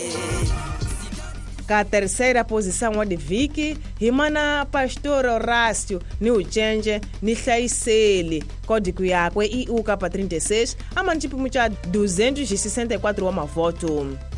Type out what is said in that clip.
Com a terceira posição de Vicky, Rimana Pastor Horácio, New Change, Nihlaiseli, Código Iacue e UCAPA 36, a mantipo mucha 264 voto.